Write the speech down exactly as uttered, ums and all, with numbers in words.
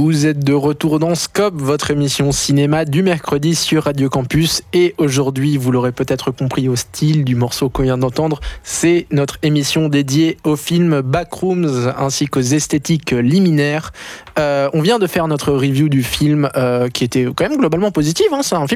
Vous êtes de retour dans Scope, votre émission cinéma du mercredi sur Radio Campus. Et aujourd'hui, vous l'aurez peut-être compris au style du morceau qu'on vient d'entendre, c'est notre émission dédiée au film Backrooms ainsi qu'aux esthétiques liminaires. Euh, on vient de faire notre review du film euh, qui était quand même globalement positive. Hein. C'est un film